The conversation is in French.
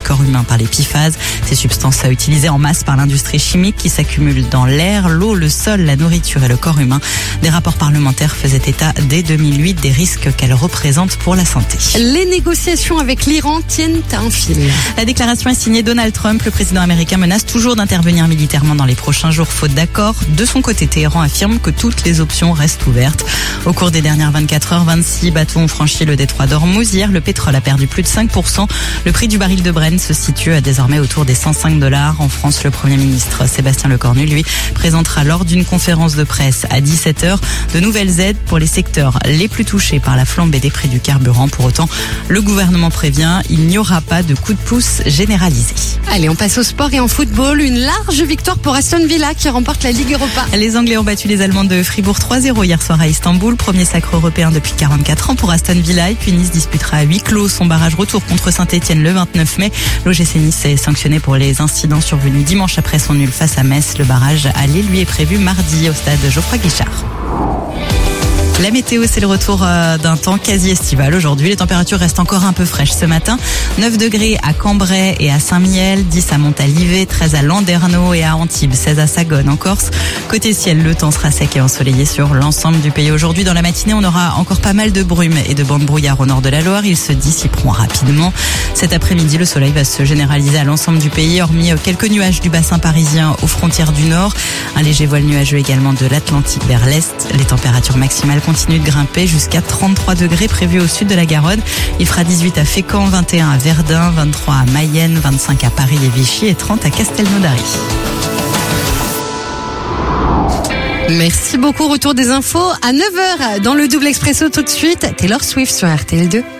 corps humain par les PFAS. Ces substances utilisées en masse par l'industrie chimique qui s'accumulent dans l'air, l'eau, le sol, la nourriture et le corps humain. Des rapports parlementaires faisaient état dès 2008 des risques qu'elles représentent pour la santé. Les négociations avec l'Iran tiennent à un fil. La déclaration est signée Donald Trump. Le président américain menace toujours d'intervenir militairement dans les prochains jours faute d'accord. De son côté, Téhéran affirme que toutes les options restent ouvertes. Au cours des dernières 24 heures, 26 bateaux ont franchi le détroit d'Ormuz. Hier, le pétrole a perdu plus de 5%. Le prix du baril de Brent se situe désormais autour des $105. En France, le Premier ministre Sébastien Lecornu, lui, présentera lors d'une conférence de presse à 17h de nouvelles aides pour les secteurs les plus touchés par la flambée des prix du carburant. Pour autant, le gouvernement prévient, il n'y aura pas de coup de pouce généralisé. Allez, on passe au sport et en football. Une large victoire pour Aston Villa qui remporte la Ligue Europa. Les Anglais ont battu les Allemands de Fribourg 3-0 hier soir à Istanbul. Premier sacre européen depuis 44 ans pour Aston Villa. Et puis Nice disputera à huis clos son barrage retour contre Saint-Etienne le 29 mai. L'OGC Nice est sanctionné pour les incidents survenus dimanche après son nul face à Metz. Le barrage aller lui est prévu mardi au stade Geoffroy Guichard. La météo, c'est le retour d'un temps quasi estival aujourd'hui. Les températures restent encore un peu fraîches ce matin. 9 degrés à Cambrai et à Saint-Mihiel, 10 à Montalivet, 13 à Landerneau et à Antibes, 16 à Sagone en Corse. Côté ciel, le temps sera sec et ensoleillé sur l'ensemble du pays. Aujourd'hui, dans la matinée, on aura encore pas mal de brume et de bancs de brouillard au nord de la Loire. Ils se dissiperont rapidement. Cet après-midi, le soleil va se généraliser à l'ensemble du pays, hormis quelques nuages du bassin parisien aux frontières du nord. Un léger voile nuageux également de l'Atlantique vers l'est. Les températures maximales continuent de grimper jusqu'à 33 degrés prévus au sud de la Garonne. Il fera 18 à Fécamp, 21 à Verdun, 23 à Mayenne, 25 à Paris et Vichy et 30 à Castelnaudary. Merci beaucoup. Retour des infos à 9h dans le double expresso tout de suite. Taylor Swift sur RTL2.